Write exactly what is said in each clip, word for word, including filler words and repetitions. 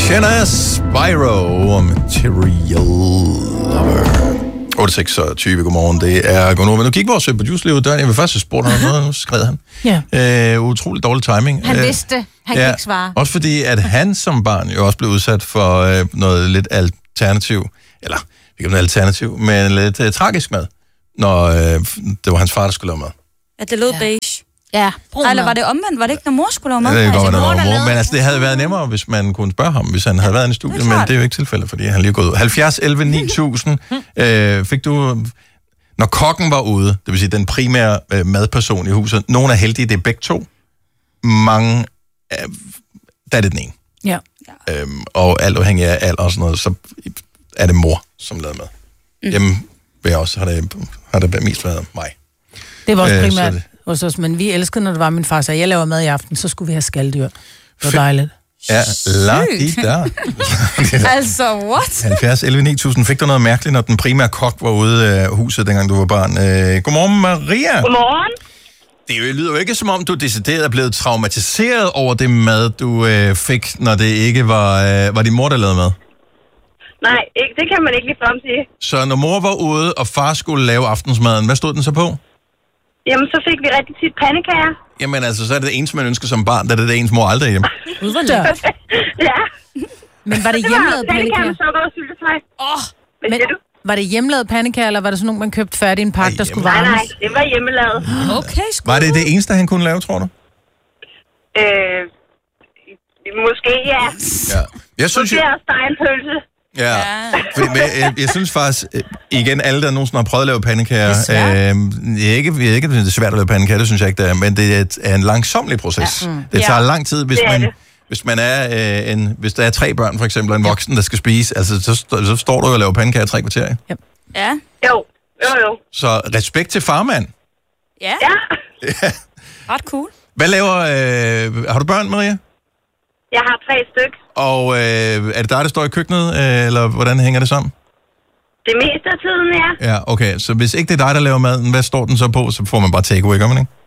Shanna Spyro, Material Lover. otte seks tyve, godmorgen. Det er Gunova. Nu gik vores producer lige ud døren. Jeg vil først have spurgt ham noget, nu skrev han. Ja. Øh, utrolig dårlig timing. Han vidste det. Han ja, kan ikke svare. Også fordi, at han som barn jo også blev udsat for øh, noget lidt alternativ, eller ikke noget alternativ, men lidt øh, tragisk mad, når øh, det var hans far, der skulle lave mad. Ja, det lød ja. beige. Ja, Ej, eller var det omvendt? Var det ikke, når mor skulle lave mad? Ja, det kan godt være, mor, der var mor, lavede... men altså, det havde været nemmere, hvis man kunne spørge ham, hvis han havde været i studiet, men det er jo ikke tilfældet, fordi han lige er gået ud. halvfjerds elleve ni tusind øh, fik du... Når kokken var ude, det vil sige den primære øh, madperson i huset, nogen er heldige, det er begge to. Mange, øh, der er det den ene. Ja. Øhm, og alt afhængig af alder og sådan noget, så er det mor, som lavede mad. Mm. Hjemme vil jeg også, har det, har det mest været mig. Det var også Øh, primært så hos os, men vi elskede, når det var min far, så jeg laver mad i aften, så skulle vi have skaldyr. Det var dejligt. Ja, lagt der. Altså, what? halvfjerds elleve ni tusind. Fik du noget mærkeligt, når den primære kok var ude af huset, dengang du var barn? Øh, godmorgen, Maria. Godmorgen. Det lyder jo ikke, som om du decideret er blevet traumatiseret over det mad, du øh, fik, når det ikke var, øh, var din mor, der lavede mad. Nej, ikke, det kan man ikke ligefrem sige. Så når mor var ude, og far skulle lave aftensmaden, hvad stod den så på? Jamen, så fik vi rigtig tit pandekager. Jamen altså, så er det det eneste, man ønsker som barn, da det er det ens mor aldrig er hjemme. Ja. Men var det Det var hjemmelavet pandekager pandekager? med sukker og syltetøj. Åh, Hvad Men siger du? var det hjemmelavet pandekager, eller var det sådan nogle, man købte færdig i en pakke, der skulle Nej, varmes? nej, det var hjemmelavet. okay, sgu. Var det det eneste, han kunne lave, tror du? Øh, måske, ja. Ja. Jeg synes Måske jo... også stejnpølse. Ja, fordi, men, jeg, jeg synes faktisk, øh, igen, alle der nogensinde har prøvet at lave pandekager, Det er øh, jeg er ikke, jeg er ikke, det er svært at lave pandekager, det synes jeg ikke, det er, men det er, et, er en langsomlig proces. Ja. Mm. Det tager Ja, lang tid, hvis det er man, det. hvis man er øh, en, hvis der er tre børn for eksempel, og en voksen, der skal spise, altså så, så står du og laver pandekager i tre kvarter. Ikke? Ja. Jo, jo, jo. Så respekt til farmand. Ja, Ja, Ja. ret cool. Hvad laver, øh, har du børn, Maria? jeg har tre stykker. Og øh, er det dig, der står i køkkenet, øh, eller hvordan hænger det sammen? Det meste af tiden, ja. Ja, okay. Så hvis ikke det er dig, der laver maden, hvad står den så på? Så får man bare takeaway, gør man ikke?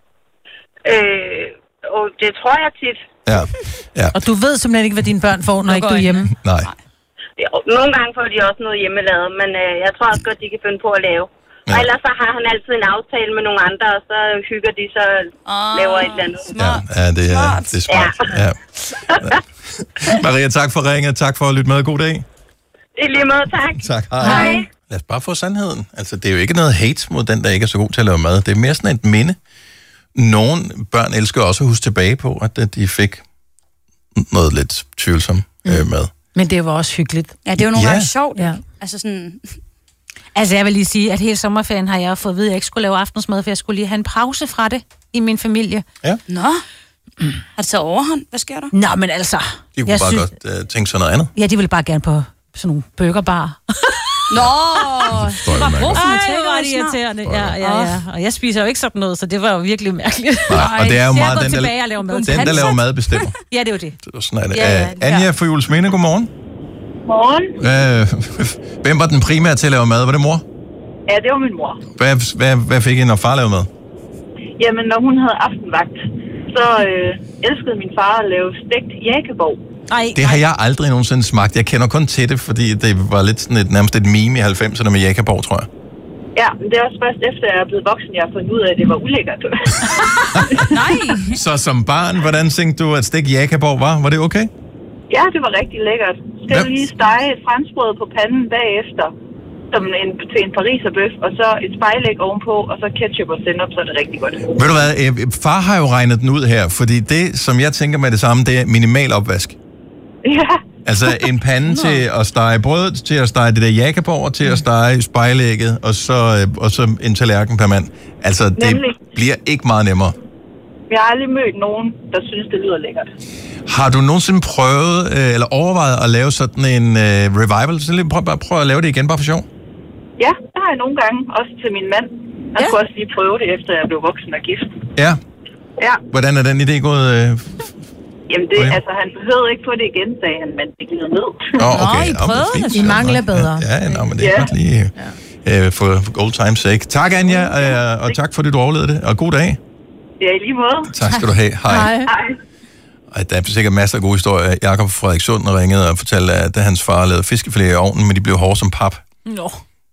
Øh, og det tror jeg tit. Ja. Ja. Og du ved simpelthen ikke, hvad dine børn får, når ikke du er hjemme? Nej. Jo, nogle gange får de også noget hjemmelavet, men øh, jeg tror også godt, de kan finde på at lave. Ja. Og ellers så har han altid en aftale med nogle andre, og så hygger de, så Oh, laver et eller andet. Ja, ja, det, er, det er smart. Ja. Ja. Maria, tak for ringet. Tak for at lytte med. God dag. I lige måde, tak. Tak. Hej. Hej. Lad os bare få sandheden. Altså, det er jo ikke noget hate mod den, der ikke er så god til at lave mad. Det er mere sådan et minde. Nogle børn elsker også at huske tilbage på, at de fik noget lidt tvivlsomt øh, mad. Men det var også hyggeligt. Ja, det er jo nogle Ja. gange sjovt. Ja. Altså sådan... Altså, jeg vil lige sige, at hele sommerferien har jeg fået at vide, at jeg ikke skulle lave aftensmad, for jeg skulle lige have en pause fra det i min familie. Nå. Har det taget overhånd? Hvad sker der? Nå, men altså... De kunne jeg bare synes- godt øh, tænke sig noget andet. Ja, de ville bare gerne på sådan nogle burgerbar. Nå! Forstår jeg udmærket godt. Ej, hvor var det irriterende. Ja, ja, ja. Og jeg spiser jo ikke sådan noget, så det var jo virkelig mærkeligt. Nej, og det er jo Så jeg meget går den, der, tilbage og laver mad. den, der laver mad, bestemmer. Ja, det er jo det. Sådan er det. Ja, ja, Uh, Anja fra Juelsminde, godmorgen. Morgen. Uh, hvem var den primære til at lave mad? Var det mor? Ja, det var min mor. Hvad, hvad, hvad fik I, når far lavede mad? Jamen, når hun havde aftenvagt, så øh, elskede min far at lave stegt jækkeborg. Ej, Det har jeg aldrig nogensinde smagt. Jeg kender kun til det, fordi det var lidt sådan et, nærmest et meme i halvfemserne med Jækkerborg, tror jeg. Ja, men det er også først efter, jeg er blevet voksen, jeg har fundet ud af, at det var ulækkert. Nej! Så som barn, hvordan tænkte du, at stik Jækkerborg var? Var det okay? Ja, det var rigtig lækkert. Skal Hvad? du lige stege et franskbrød på panden bagefter, som en, til en pariserbøf, og så et spejlæg ovenpå, og så ketchup og sennep, så er det rigtig godt. Ved du hvad, øh, far har jo regnet den ud her, fordi det, som jeg tænker med det samme, det er minimal opvask. Ja, Altså en pande til at stege brød, til at stege det der Jækkerborg, og til at stege spejlægget, og så, øh, og så en tallerken per mand. Altså, det Nemlig. bliver ikke meget nemmere. jeg har aldrig mødt nogen, der synes, det lyder lækkert. Har du nogensinde prøvet, øh, eller overvejet at lave sådan en øh, revival? Så lige prøv, bare prøv at lave det igen, bare for sjov. Ja, det har jeg nogle gange, også til min mand. Han Ja. skulle også lige prøve det, efter jeg blev voksen og gift. Ja. Ja, Hvordan er den idé gået? Øh? jamen det, Okay. altså han behøvede ikke få det igen, sagde han, men det gled ned. Oh, okay. Nå, I Nå, men prøvede fint. det. I mangler bedre. Ja, ja, nå, men det er Ja. godt lige øh, for, for old time's sake. Tak, Anja, øh, og tak for, at du overlevede det, og god dag. Ja, i lige måde. Tak skal du have. Hej. Hej. Hej. Ej, der er sikkert masser af gode historier. Jakob Frederikssund ringede og fortalte, at da hans far lavede fiskefilet i ovnen, men de blev hårde som pap. Nå.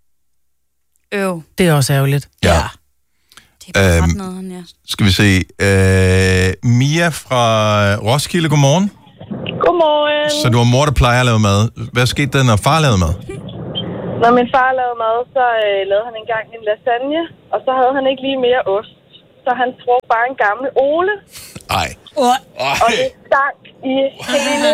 Øv. Det er også ærgerligt. Ja. Ja. Det er bare Øhm, ret noget, ja. Skal vi se. Øh, Mia fra Roskilde, godmorgen. Godmorgen. Så du var mor, der plejer at lave mad. Hvad skete der, når far lavede mad? Når min far lavede mad, så øh, lavede han engang en lasagne, og så havde han ikke lige mere ost. Så han brugte bare en gammel Ole, Ej. og det stank i hele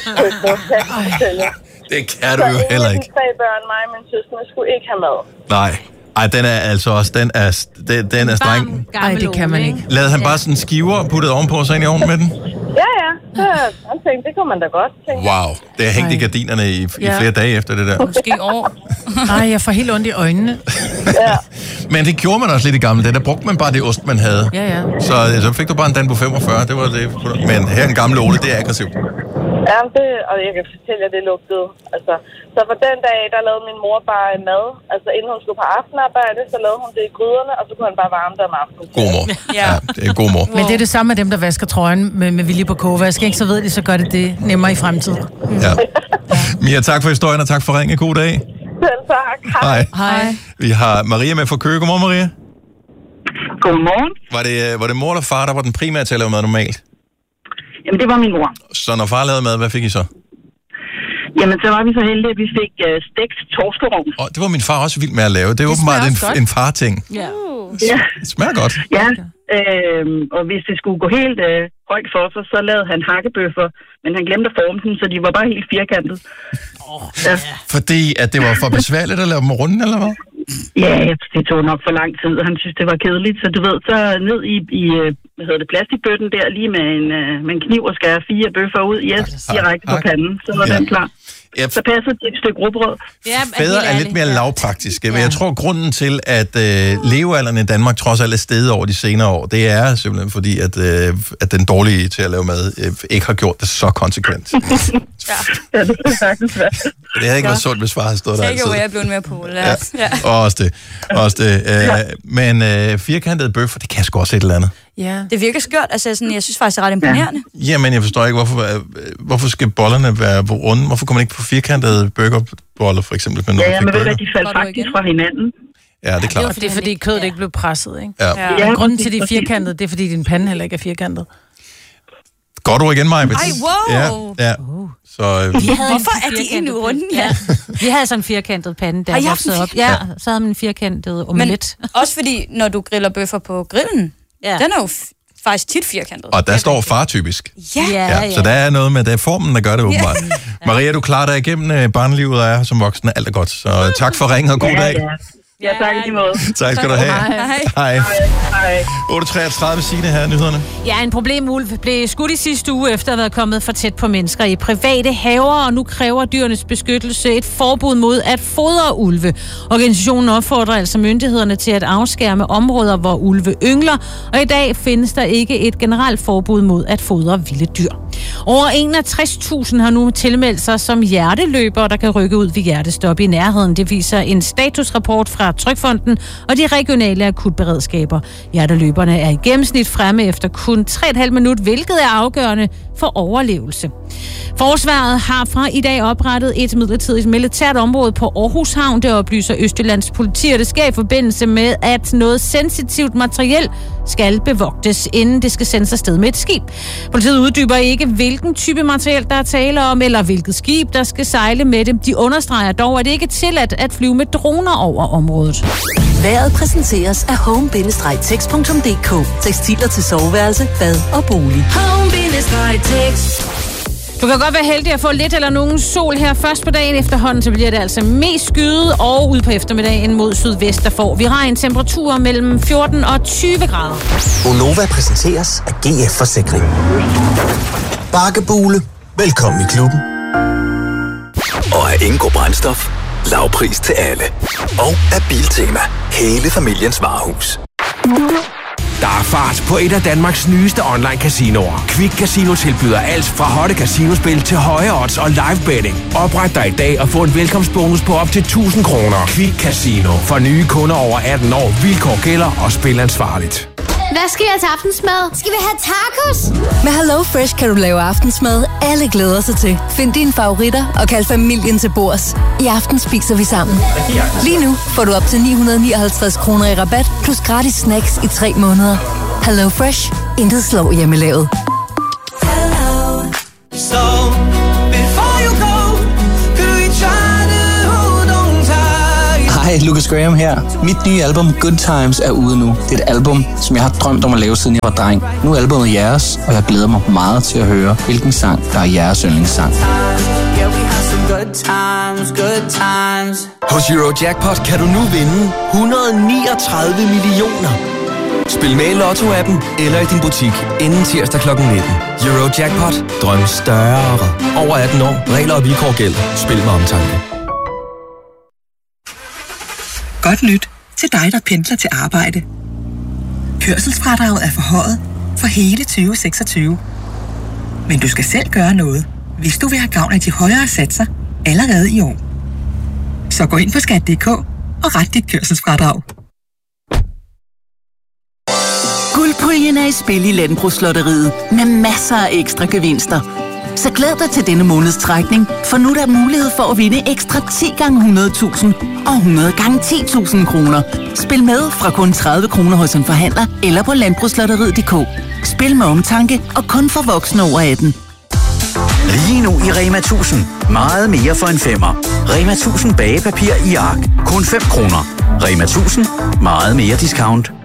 køkkenet. Det kan du jo heller ikke. Så ingen af de tre børn, mig og min søskende, skulle ikke have mad. Nej. Ej, den er altså også, den er, den, den er streng. Ej, det kan man ikke. Lavede han bare sådan skiver og puttede ovenpå og så ind i ovnen med den? Ja, ja. Så han tænkte, det kunne man da godt. Tænkte. Wow, det har hængt i gardinerne i, i Ja. flere dage efter det der. Måske år. Ej, jeg får helt ondt i øjnene. Ja. Men det gjorde man også lidt i gamle dage. Der brugte man bare det ost, man havde. Ja, ja. Så, så fik du bare en Danbo femogfyrre, det var det. Men her en gammel Ole, det er aggressivt. Ja, det, og jeg kan fortælle jer, det lugtede. Altså, så for den dag, der lavede min mor bare mad. Altså, inden hun skulle på aftenarbejde, så lavede hun det i gryderne, og så kunne han bare varme det om aftenen. God mor. Ja. Ja, det er god mor. Men det er det samme med dem, der vasker trøjen med, med vilje på kogevask, ikke? Så ved de, så gør det det nemmere i fremtiden. Ja. Mia, tak for historien, og tak for ringen. God dag. Selv tak. Hej. Hej. Vi har Maria med fra Køge. Godmorgen, Maria. Godmorgen. Var det, var det mor eller far, der var den primære til at lave mad normalt? Jamen, det var min mor. Så når far lavede mad, hvad fik I så? Jamen, så var vi så heldige, at vi fik uh, stegt torskerogn. Og det var min far også vild med at lave. Det er åbenbart en, også godt. en far-ting. Ja. Ja, Det smager godt. ja. Øhm, og hvis det skulle gå helt øh, højt for sig, så lavede han hakkebøffer, men han glemte at forme dem, så de var bare helt firkantede. Oh, ja. Fordi at det var for besværligt at lave dem runde, eller hvad? Ja, det tog nok for lang tid. Han synes, det var kedeligt, så du ved, så ned i, i hvad hedder det, plastikbøtten der, lige med en, øh, med en kniv og skære fire bøffer ud, yes, direkte på panden, så var Ja. den klar. Ja, Så passede det et stykke rugbrød. Ja, fædre er lidt mere lavpraktiske, men jeg tror, grunden til, at øh, levealderen i Danmark trods alt er steget over de senere år, det er simpelthen fordi, at, øh, at den dårlige til at lave mad øh, ikke har gjort det så konsekvent. Ja, det kan sagtens være. Det havde ikke været sundt, hvis far havde stået der Take altid. away er blevet mere på. Lad os. Ja. Og også det. Også det. Øh, men øh, firkantede bøffer, det kan sgu også et eller andet. Ja. Det virker skørt. Altså, sådan, jeg synes faktisk, det er ret imponerende. Jamen, jeg forstår ikke, hvorfor, øh, hvorfor skal bollerne være på runde? Hvorfor kommer man ikke på firkantede burgerboller, for eksempel? Med Ja, ja, men ved du hvad, de faldt Går du faktisk igen? fra hinanden. Ja, det er klart. Det er fordi kødet ikke blev presset, ikke? Ja. Ja. Ja, Men grunden til, præcis, de er præcis. firkantede, det er fordi, din pande heller ikke er firkantet. Går du igen, Maja? Ej, wow. Ja, ja. Så, øh, Hvorfor er de egentlig runde? Ja. Vi havde sådan en firkantet pande, der Har I haft voksede en op. Ja, så havde man en firkantet omelet. Men også fordi, når du griller bøffer på grillen, Ja. den er jo f- faktisk tit firkantet. og der står far typisk. Ja. Ja, Ja, så der er noget med, det er formen, der gør det åbenbart. Maria, du klarer dig igennem øh, barnelivet og er som voksen. Alt er godt. Så øh, tak for ringen og god dag. Ja, ja, tak i lige måde. Tak skal du have. Hej. Hej. Hej. otte treogtredive Signe her, nyhederne. Ja, en problemulv blev skudt i sidste uge efter at have været kommet for tæt på mennesker i private haver, og nu kræver dyrenes beskyttelse et forbud mod at fodre ulve. Organisationen opfordrer altså myndighederne til at afskærme områder, hvor ulve yngler, og i dag findes der ikke et generelt forbud mod at fodre vilde dyr. Over enogtres tusind har nu tilmeldt sig som hjerteløbere, der kan rykke ud ved hjertestop i nærheden. Det viser en statusrapport fra Trygfonden og de regionale akutberedskaber. Hjerteløberne er i gennemsnit fremme efter kun tre komma fem minut, hvilket er afgørende for overlevelse. Forsvaret har fra i dag oprettet et midlertidigt militært område på Aarhus Havn. Det oplyser Østjyllands politi, og det sker i forbindelse med, at noget sensitivt materiel skal bevogtes, inden det skal sendes afsted med et skib. Politiet uddyber ikke, hvilken type materiel der er tale om, eller hvilket skib, der skal sejle med dem. De understreger dog, at det ikke er tilladt at flyve med droner over området. Vejret præsenteres af home bindestreg tex punktum d k. Tekstiler til soveværelse, bad og bolig. home bindestreg tex. Du kan godt være heldig at få lidt eller nogen sol her først på dagen. Efterhånden så bliver det altså mest skyet, og ud på eftermiddagen mod sydvest, der får vi regn. Temperaturer mellem fjorten og tyve grader. Gonova præsenteres af G F Forsikring. Bakkebule. Velkommen i klubben. Og af Ingo Brændstof. Lavpris til alle. Og af Biltema. Hele familiens varehus. Der er fart på et af Danmarks nyeste online casinoer. Quick Casino tilbyder alt fra hotte casinospil til høje odds og live betting. Opret dig i dag og få en velkomstbonus på op til tusind kroner. Quick Casino. For nye kunder over atten år. Vilkår gælder og spil ansvarligt. Hvad skal jeg til aftensmad? Skal vi have tacos? Med Hello Fresh kan du lave aftensmad, alle glæder sig til. Find dine favoritter og kald familien til bords. I aften spiser vi sammen. Lige nu får du op til ni hundrede nioghalvtreds kroner i rabat, plus gratis snacks i tre måneder. Hello Fresh. Intet slår hjemmelavet. So, before you go, could we try to hold on tight? Hej, Lucas Graham her. Mit nye album Good Times er ude nu. Det er et album, som jeg har drømt om at lave, siden jeg var dreng. Nu er albumet jeres, og jeg glæder mig meget til at høre, hvilken sang, der er jeres yndlingssang. Good times, good times. Hos Eurojackpot kan du nu vinde et hundrede og niogtredive millioner. Spil med i Lotto-appen eller i din butik inden tirsdag klokken nitten. Eurojackpot. Drøm større. Over atten år. Regler og vilkår gælder. Spil med omtanke. Godt nyt til dig, der pendler til arbejde. Kørselsfradraget er forhøjet for hele tyve seksogtyve. Men du skal selv gøre noget, hvis du vil have gavn af de højere satser allerede i år. Så gå ind på skat punktum d k og ret dit kørselsfradrag. Guldpuljen er i spil i Landbrugslotteriet med masser af ekstra gevinster. Så glæd dig til denne måneds trækning, for nu er der mulighed for at vinde ekstra ti gange hundrede tusind og hundrede gange ti tusind kroner. Spil med fra kun tredive kroner hos en forhandler eller på landbrugslotteriet punktum d k. Spil med omtanke og kun for voksne over atten. Lige nu i Rema tusind. Meget mere for en femmer. Rema tusind bagepapir i ark. Kun fem kroner. Rema tusind. Meget mere discount.